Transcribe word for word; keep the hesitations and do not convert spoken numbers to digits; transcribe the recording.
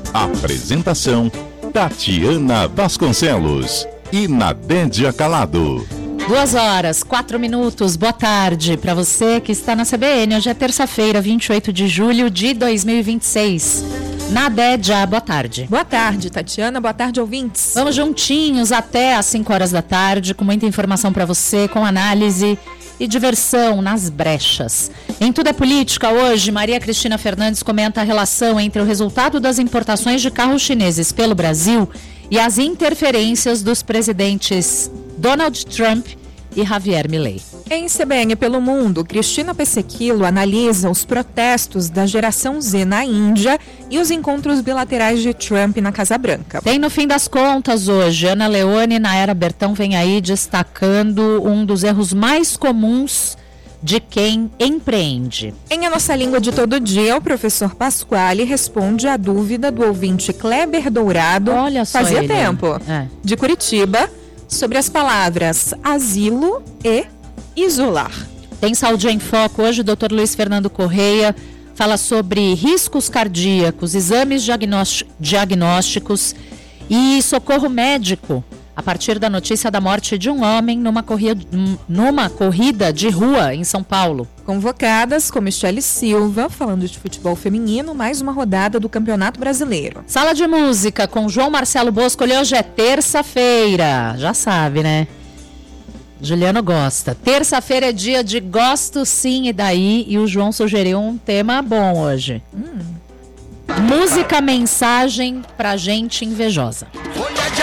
Apresentação: Tatiana Vasconcelos e Nadédia Calado. Duas horas, quatro minutos, boa tarde para você que está na C B N. Hoje é terça-feira, vinte e oito de julho de dois mil e vinte e seis. Nadédia, boa tarde. Boa tarde, Tatiana, boa tarde, ouvintes. Vamos juntinhos até às cinco horas da tarde, com muita informação para você, com análise e diversão nas brechas. Em Tudo é Política, hoje, Maria Cristina Fernandes comenta a relação entre o resultado das importações de carros chineses pelo Brasil e as interferências dos presidentes Donald Trump e Javier Milei. Em C B N pelo Mundo, Cristina Pessequilo analisa os protestos da geração Z na Índia e os encontros bilaterais de Trump na Casa Branca. Tem No Fim das Contas hoje, Ana Leone e Nayara Bertão vem aí destacando um dos erros mais comuns de quem empreende. Em A Nossa Língua de Todo Dia, o professor Pasquale responde à dúvida do ouvinte Kleber Dourado, Olha só fazia ele. tempo, É. de Curitiba, sobre as palavras asilo e isolar. Tem Saúde em Foco hoje, o doutor Luiz Fernando Correia fala sobre riscos cardíacos, exames diagnós- diagnósticos e socorro médico, a partir da notícia da morte de um homem numa corrida, numa corrida de rua em São Paulo. Convocadas com Michele Silva, falando de futebol feminino, mais uma rodada do Campeonato Brasileiro. Sala de Música com João Marcelo Bosco. Hoje é terça-feira, já sabe, né? Juliano gosta. Terça-feira é dia de Gosto Sim e Daí, e o João sugeriu um tema bom hoje. Hum. Música Mensagem pra Gente Invejosa.